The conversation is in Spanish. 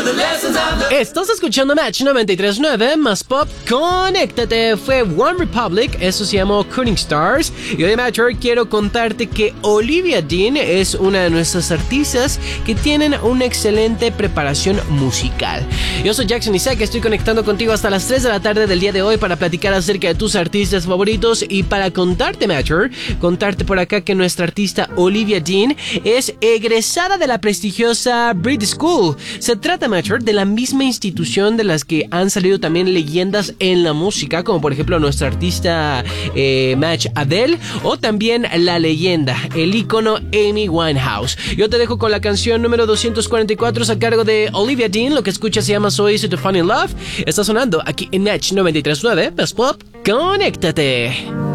Estás escuchando Match 93.9 más pop. Conéctate. Fue One Republic, eso se llamó Cooling Stars. Y hoy, Matcher, quiero contarte que Olivia Dean es una de nuestras artistas que tienen una excelente preparación musical. Yo soy Jackson Isaac, estoy conectando contigo hasta las 3 de la tarde del día de hoy para platicar acerca de tus artistas favoritos y para contarte, Matcher, contarte por acá que nuestra artista Olivia Dean es egresada de la prestigiosa Brit School. Se trata, Matcher, de la misma institución de las que han salido también leyendas en la música, como por ejemplo nuestra artista Match Adele, o también la leyenda, el ícono Amy Winehouse. Yo te dejo con la canción número 244 a cargo de Olivia Dean. Lo que escuchas se llama So Easy to Fall in Love. Está sonando aquí en Match 93.9 Best Pop. Conéctate.